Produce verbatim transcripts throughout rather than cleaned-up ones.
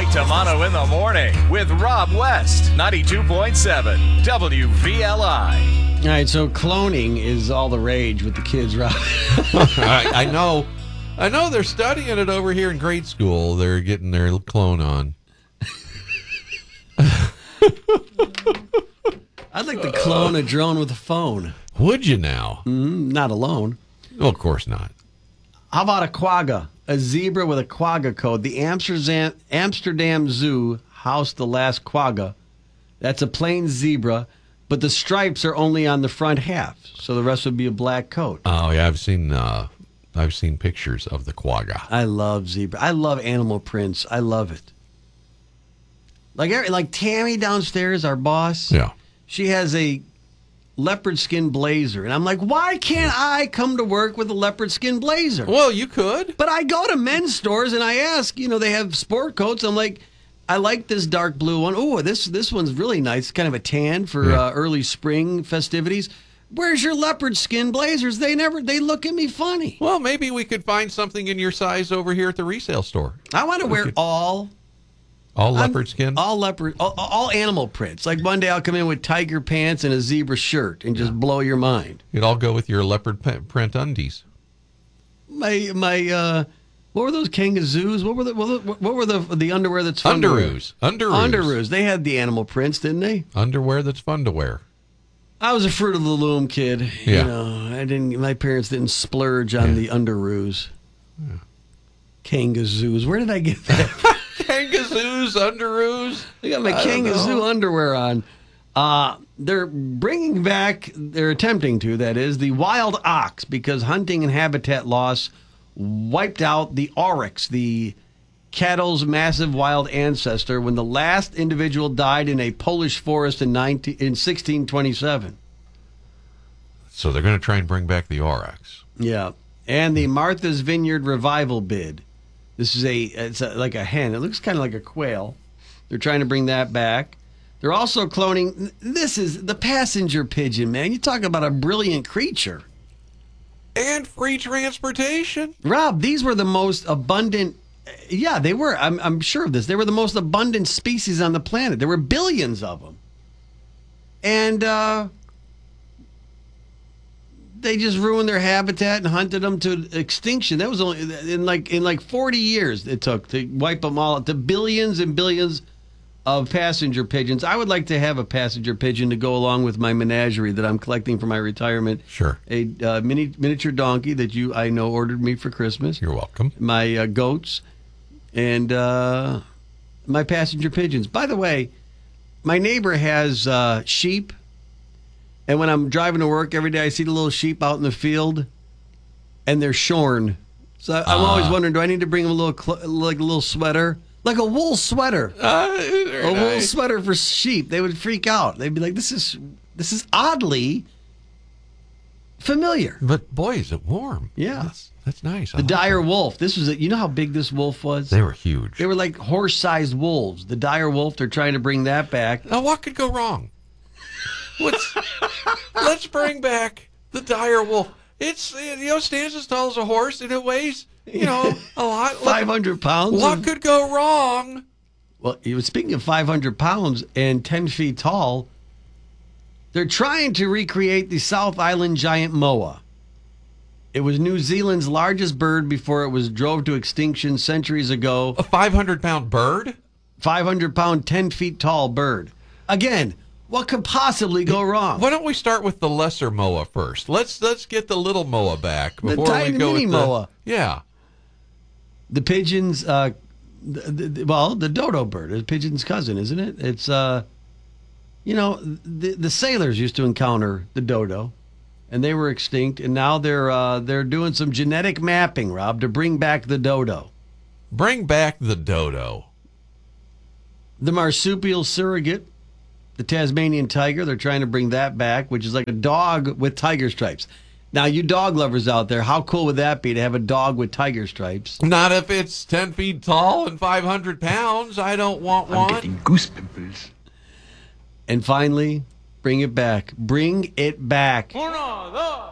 Tamano in the morning with Rob West, ninety-two point seven W V L I. All right, so cloning is all the rage with the kids, Rob. I, I know. I know they're studying it over here in grade school. They're getting their clone on. I'd like to clone a drone with a phone. Would you now? Mm, not alone. Well, of course not. How about a quagga? A zebra with a quagga code. The Amsterdam, Amsterdam Zoo housed the last quagga. That's a plain zebra, but the stripes are only on the front half, so the rest would be a black coat. Oh, yeah, I've seen uh, I've seen pictures of the quagga. I love zebra. I love animal prints. I love it. Like like Tammy downstairs, our boss. Yeah. She has a leopard skin blazer. And I'm like, why can't I come to work with a leopard skin blazer? Well, you could. But I go to men's stores and I ask, you know, they have sport coats. I'm like, I like this dark blue one. Oh, this this one's really nice. It's kind of a tan for Yeah. uh, early spring festivities. Where's your leopard skin blazers? They never, they look at me funny. Well, maybe we could find something in your size over here at the resale store. I want to wear could- all All I'm- leopard skin? All leopard, all, all animal prints. Like one day I'll come in with tiger pants and a zebra shirt and just blow your mind. It'd all go with your leopard p- print undies. My my, uh, what were those kangazoos? What were the what were the, what were the the underwear that's fun to wear? Underoos. Underoos. Underoos. They had the animal prints, didn't they? Underwear that's fun to wear. I was a Fruit of the Loom kid. Yeah. You know, I didn't. My parents didn't splurge on Yeah. the underoos. Yeah. Kangazoos. Where did I get that? Kangazoos, underoos. I got my I don't Kangazoo know. underwear on. Uh, they're bringing back, they're attempting to, that is, the wild ox because hunting and habitat loss wiped out the oryx, the cattle's massive wild ancestor, when the last individual died in a Polish forest in, nineteen, in sixteen twenty-seven. So they're going to try and bring back the oryx. Yeah. And the Martha's Vineyard revival bid. This is a, it's a, like a hen. It looks kind of like a quail. They're trying to bring that back. They're also cloning, this is the passenger pigeon, man. You talk about a brilliant creature. And free transportation. Rob, these were the most abundant, yeah, they were. I'm, I'm sure of this. They were the most abundant species on the planet. There were billions of them. And uh, they just ruined their habitat and hunted them to extinction. That was only in like in like forty years it took to wipe them all to billions and billions of passenger pigeons. I would like to have a passenger pigeon to go along with my menagerie that I'm collecting for my retirement. Sure. A uh, mini miniature donkey that you I know ordered me for Christmas. You're welcome. My uh, goats and uh, my passenger pigeons. By the way, my neighbor has uh, sheep. And when I'm driving to work every day, I see the little sheep out in the field, and they're shorn. So I'm Uh. always wondering, do I need to bring them a little, cl- like a little sweater, like a wool sweater, Uh, a wool sweater for sheep? They would freak out. They'd be like, "This is this is oddly familiar." But boy, is it warm. Yeah. That's, that's nice. I The like dire that. wolf. This was it. You know how big this wolf was? They were huge. They were like horse-sized wolves. The dire wolf. They're trying to bring that back. Now, what could go wrong? What's, let's bring back the dire wolf. It's, you know, stands as tall as a horse, and it weighs, you know, a lot. Five hundred pounds. What of- could go wrong? Well, you were speaking of five hundred pounds and ten feet tall, they're trying to recreate the South Island giant moa. It was New Zealand's largest bird before it was drove to extinction centuries ago. A five hundred pound bird? five hundred pound, ten feet tall bird. Again, what could possibly go wrong? Why don't we start with the lesser moa first? Let's let's get the little moa back The before tiny we go mini with the, moa. Yeah. The pigeon's, uh, the, the, well, the dodo bird, the pigeon's cousin, isn't it? It's, uh, you know, the the sailors used to encounter the dodo, and they were extinct, and now they're uh, they're doing some genetic mapping, Rob, to bring back the dodo. Bring back the dodo. The marsupial surrogate, the Tasmanian tiger, they're trying to bring that back, which is like a dog with tiger stripes. Now, you dog lovers out there, how cool would that be to have a dog with tiger stripes? Not if it's ten feet tall and five hundred pounds. I don't want I'm one. getting goose pimples. And finally, bring it back. Bring it back.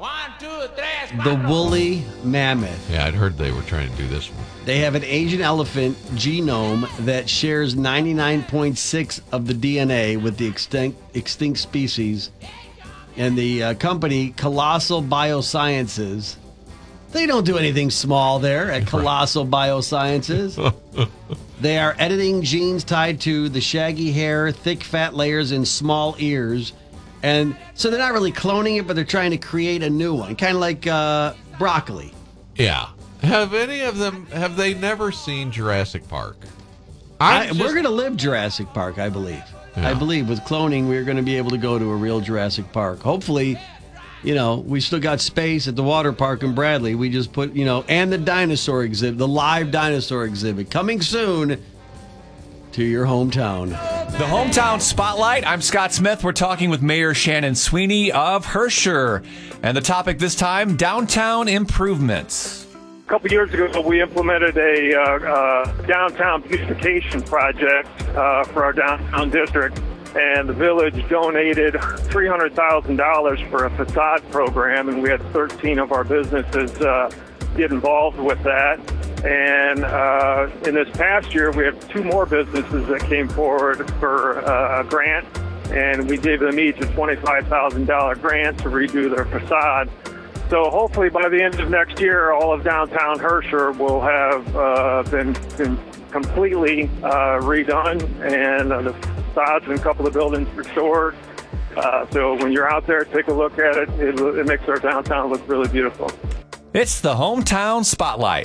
One, two, three. The woolly mammoth. Yeah, I'd heard they were trying to do this one. They have an Asian elephant genome that shares ninety-nine point six of the D N A with the extinct, extinct species. And the uh, company, Colossal Biosciences, they don't do anything small there at Colossal Biosciences. They are editing genes tied to the shaggy hair, thick fat layers, and small ears. And so they're not really cloning it, but they're trying to create a new one, kind of like uh, broccoli. Yeah. Have any of them, have they never seen Jurassic Park? I, just, we're going to live Jurassic Park, I believe. Yeah. I believe with cloning, we're going to be able to go to a real Jurassic Park. Hopefully, you know, we still got space at the water park in Bradley. We just put, you know, and the dinosaur exhibit, the live dinosaur exhibit, coming soon to your hometown. The Hometown Spotlight. I'm Scott Smith. We're talking with Mayor Shannon Sweeney of Herscher. And the topic this time, downtown improvements. A couple years ago, we implemented a uh, uh, downtown beautification project uh, for our downtown district, and the village donated three hundred thousand dollars for a facade program, and we had thirteen of our businesses uh, get involved with that. And uh, in this past year, we have two more businesses that came forward for uh, a grant, and we gave them each a twenty-five thousand dollars grant to redo their facade. So hopefully by the end of next year, all of downtown Herscher will have uh, been, been completely uh, redone, and uh, the facades in a couple of buildings restored. Uh, so when you're out there, take a look at it. It, it makes our downtown look really beautiful. It's the Hometown Spotlight.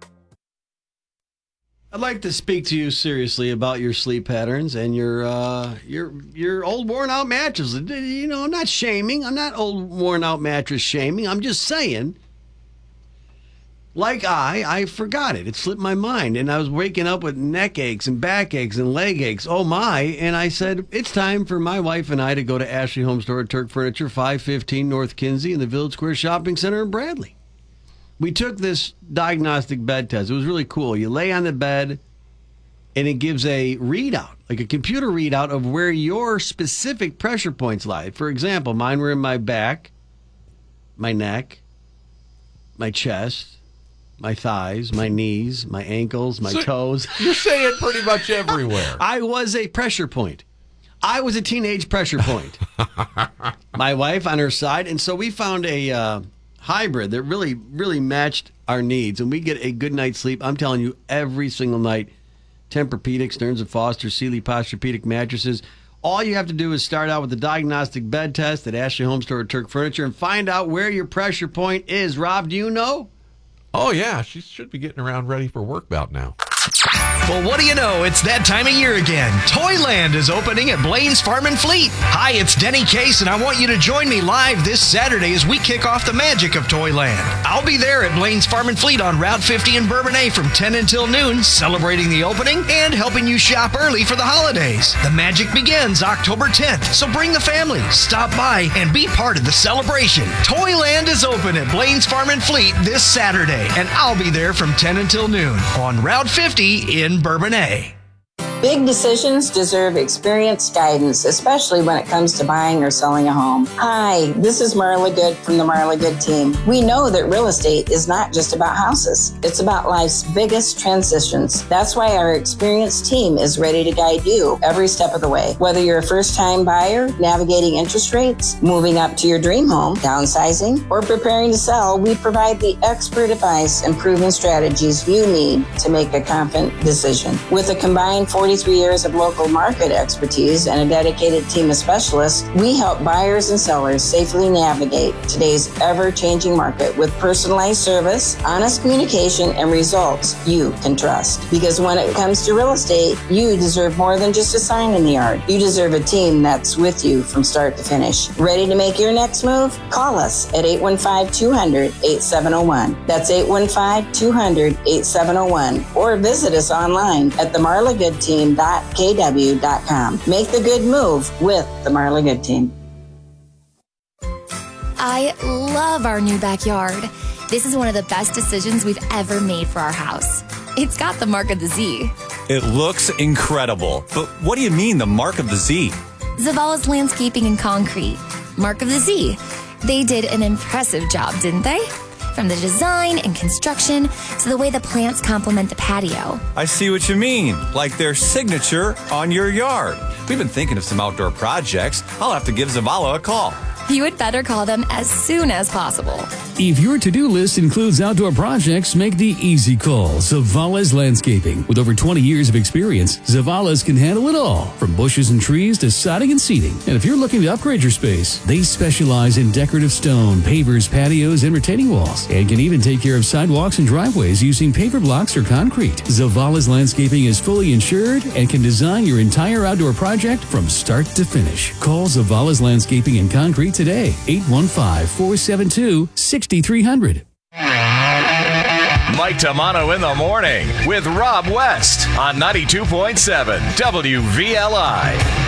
I'd like to speak to you seriously about your sleep patterns and your uh, your your old worn out mattresses. You know, I'm not shaming. I'm not old worn out mattress shaming. I'm just saying, like I, I forgot it. It slipped my mind, and I was waking up with neck aches and back aches and leg aches. Oh my! And I said, it's time for my wife and I to go to Ashley Home Store at Turk Furniture, five fifteen North Kinsey in the Village Square Shopping Center in Bradley. We took this diagnostic bed test. It was really cool. You lay on the bed, and it gives a readout, like a computer readout of where your specific pressure points lie. For example, mine were in my back, my neck, my chest, my thighs, my knees, my ankles, my So toes. You're saying pretty much everywhere. I was a pressure point. I was a teenage pressure point. My wife on her side. And so we found a uh, hybrid that really, really matched our needs. And we get a good night's sleep, I'm telling you, every single night. Tempur-Pedic, Stearns and Foster, Sealy Posturepedic mattresses. All you have to do is start out with the diagnostic bed test at Ashley Home Store at Turk Furniture and find out where your pressure point is. Rob, do you know? Oh, yeah. She should be getting around ready for work about now. Well, what do you know? It's that time of year again. Toyland is opening at Blaine's Farm and Fleet. Hi, it's Denny Case, and I want you to join me live this Saturday as we kick off the magic of Toyland. I'll be there at Blaine's Farm and Fleet on Route fifty in Bourbonnais from ten until noon, celebrating the opening and helping you shop early for the holidays. The magic begins October tenth, so bring the family, stop by, and be part of the celebration. Toyland is open at Blaine's Farm and Fleet this Saturday, and I'll be there from ten until noon on Route fifty in Bourbonnais. Big decisions deserve experienced guidance, especially when it comes to buying or selling a home. Hi, this is Marla Good from the Marla Good team. We know that real estate is not just about houses. It's about life's biggest transitions. That's why our experienced team is ready to guide you every step of the way. Whether you're a first-time buyer, navigating interest rates, moving up to your dream home, downsizing, or preparing to sell, we provide the expert advice and proven strategies you need to make a confident decision. With a combined forty-three years of local market expertise and a dedicated team of specialists, we help buyers and sellers safely navigate today's ever-changing market with personalized service, honest communication, and results you can trust. Because when it comes to real estate, you deserve more than just a sign in the yard. You deserve a team that's with you from start to finish. Ready to make your next move? Call us at eight one five, two hundred, eight seven zero one. That's eight one five, two hundred, eight seven zero one. Or visit us online at the Marla Good Team. K W dot com. Make the good move with the Marla Good Team. I love our new backyard. This is one of the best decisions we've ever made for our house. It's got the mark of the Z. It looks incredible. But what do you mean, the mark of the Z? Zavala's Landscaping and Concrete. Mark of the Z. They did an impressive job, didn't they? From the design and construction to the way the plants complement the patio. I see what you mean, like their signature on your yard. We've been thinking of some outdoor projects. I'll have to give Zavala a call. You had better call them as soon as possible. If your to-do list includes outdoor projects, make the easy call. Zavala's Landscaping. With over twenty years of experience, Zavala's can handle it all, from bushes and trees to siding and seating. And if you're looking to upgrade your space, they specialize in decorative stone, pavers, patios, and retaining walls, and can even take care of sidewalks and driveways using paver blocks or concrete. Zavala's Landscaping is fully insured and can design your entire outdoor project from start to finish. Call Zavala's Landscaping and Concrete today, eight one five, four seven two, six three zero zero. Mike Tamano in the morning with Rob West on ninety-two point seven W V L I.